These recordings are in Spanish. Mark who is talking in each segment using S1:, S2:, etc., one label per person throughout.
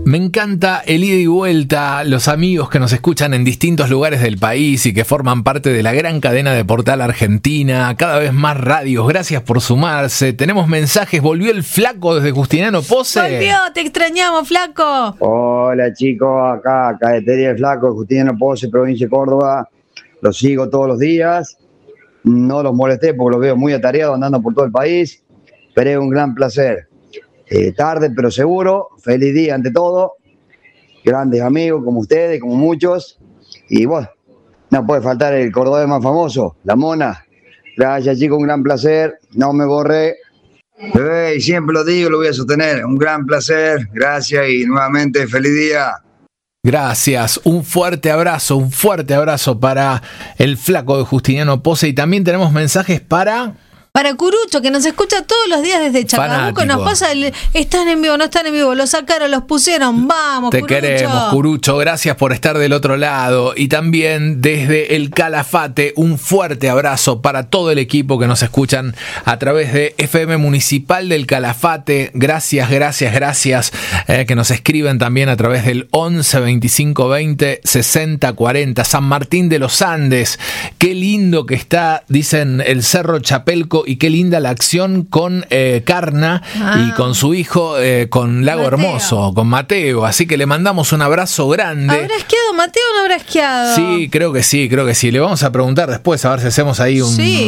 S1: Me encanta el ida y vuelta, los amigos que nos escuchan en distintos lugares del país y que forman parte de la gran cadena de Portal Argentina, cada vez más radios, gracias por sumarse. Tenemos mensajes, volvió el Flaco desde Justiniano Pose.
S2: Volvió, te extrañamos, Flaco.
S3: Hola chicos, acá Caetería el Flaco, Justiniano Pose, provincia de Córdoba. Los sigo todos los días, no los molesté porque los veo muy atareados andando por todo el país, pero es un gran placer. Tarde pero seguro, feliz día ante todo, grandes amigos como ustedes, como muchos, y bueno, no puede faltar el cordobés más famoso, la Mona. Gracias chicos, un gran placer, no me borré, y siempre lo digo, lo voy a sostener, un gran placer, gracias y nuevamente feliz día.
S1: Gracias, un fuerte abrazo para el Flaco de Justiniano Pose. Y también tenemos mensajes para
S2: Curucho, que nos escucha todos los días desde Chacabuco.
S1: Fanático.
S2: Nos pasa están en vivo, no están en vivo, los sacaron, los pusieron, vamos,
S1: Te
S2: Curucho.
S1: queremos, Curucho, gracias por estar del otro lado. Y también desde el Calafate, un fuerte abrazo para todo el equipo que nos escuchan a través de FM Municipal del Calafate. Gracias, que nos escriben también a través del 11 25 20 60 40. San Martín de los Andes, qué lindo que está, dicen, el Cerro Chapelco, y qué linda la acción con Carna y con su hijo, con Lago
S2: Mateo.
S1: Hermoso, con Mateo. Así que le mandamos un abrazo grande.
S2: ¿Habrá esquiado Mateo o no habrá esquiado?
S1: Sí, creo que sí. Le vamos a preguntar después a ver si hacemos ahí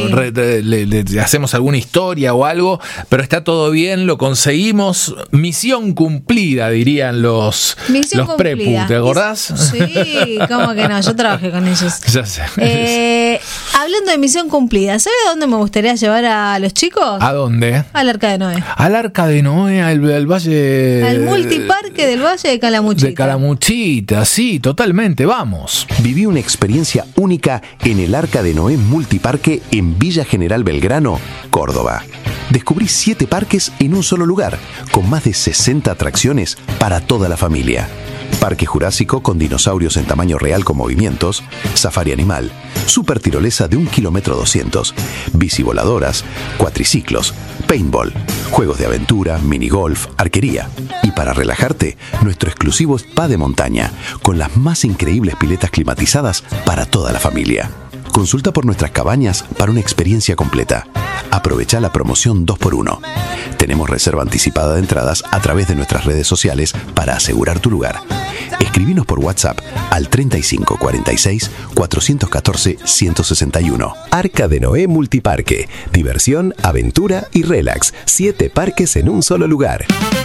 S1: le hacemos alguna historia o algo, pero está todo bien, lo conseguimos. Misión cumplida, dirían los prepu, ¿te acordás?
S2: Sí, ¿cómo que no? Yo trabajé con ellos.
S1: Ya sé.
S2: Hablando de misión cumplida, ¿sabe a dónde me gustaría llevar a los chicos?
S1: ¿A dónde?
S2: Al Arca de Noé.
S1: Al Arca de Noé, al Valle...
S2: Al multiparque del Valle de Calamuchita.
S1: De Calamuchita, sí, totalmente, vamos.
S4: Viví una experiencia única en el Arca de Noé Multiparque en Villa General Belgrano, Córdoba. Descubrí 7 parques en un solo lugar, con más de 60 atracciones para toda la familia. Parque Jurásico con dinosaurios en tamaño real con movimientos, safari animal, super tirolesa de 1,2 kilómetros, bicivoladoras, cuatriciclos, paintball, juegos de aventura, minigolf, arquería. Y para relajarte, nuestro exclusivo spa de montaña, con las más increíbles piletas climatizadas para toda la familia. Consulta por nuestras cabañas para una experiencia completa. Aprovecha la promoción 2x1. Tenemos reserva anticipada de entradas a través de nuestras redes sociales para asegurar tu lugar. Escribinos por WhatsApp al 35 46 414 161. Arca de Noé Multiparque. Diversión, aventura y relax. 7 parques en un solo lugar.